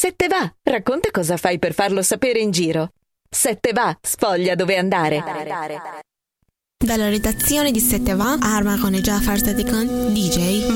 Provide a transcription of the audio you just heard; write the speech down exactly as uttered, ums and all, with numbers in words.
Se te va, racconta cosa fai per farlo sapere in giro. Se te va, sfoglia dove andare. Dalla redazione di Se te va, Arma con e Jafar Sadikan, D J